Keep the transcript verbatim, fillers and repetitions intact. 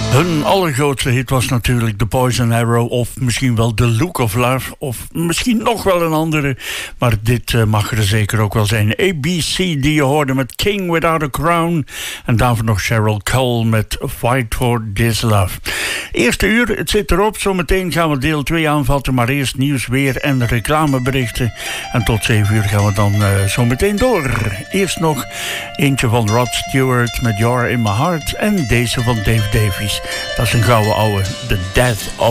Hun allergrootste hit was natuurlijk The Poison Arrow, of misschien wel The Look of Love, of misschien nog wel een andere, maar dit uh, mag er zeker ook wel zijn. A B C die je hoorde met King Without a Crown, en daarvoor nog Cheryl Cole met Fight for This Love. Eerste uur, het zit erop, zometeen gaan we deel twee aanvatten, maar eerst nieuws, weer en reclameberichten, en tot zeven uur gaan we dan uh, zometeen door. Eerst nog eentje van Rod Stewart met You're in My Heart, en deze van Dave Davies. Dat is een gouden ouwe, The Death of